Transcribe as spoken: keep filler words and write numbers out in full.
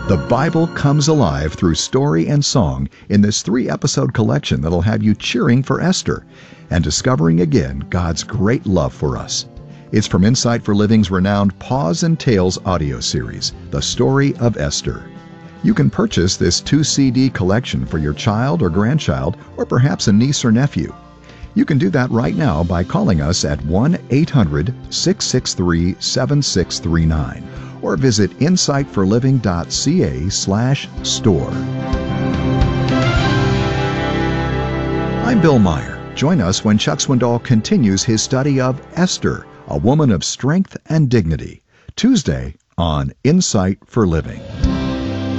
The Bible comes alive through story and song in this three-episode collection that'll have you cheering for Esther and discovering again God's great love for us. It's from Insight for Living's renowned Paws and Tales audio series, The Story of Esther. You can purchase this two-C D collection for your child or grandchild, or perhaps a niece or nephew. You can do that right now by calling us at one eight hundred, six six three, seven six three nine or visit insightforliving.ca slash store. I'm Bill Meyer. Join us when Chuck Swindoll continues his study of Esther, a woman of strength and dignity, Tuesday on Insight for Living.